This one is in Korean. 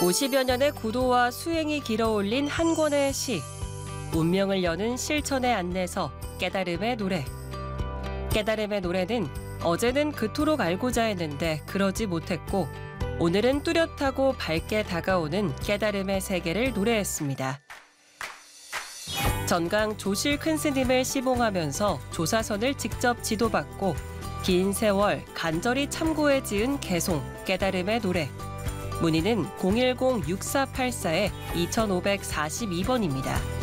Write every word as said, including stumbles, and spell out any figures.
오십여 년의 구도와 수행이 길어올린 한 권의 시. 운명을 여는 실천의 안내서, 깨달음의 노래. 깨달음의 노래는 어제는 그토록 알고자 했는데 그러지 못했고, 오늘은 뚜렷하고 밝게 다가오는 깨달음의 세계를 노래했습니다. 전강 조실 큰 스님을 시봉하면서 조사선을 직접 지도받고 긴 세월 간절히 참고해 지은 개송, 깨달음의 노래. 문의는 공일공 육사팔사 이오오사이 번입니다.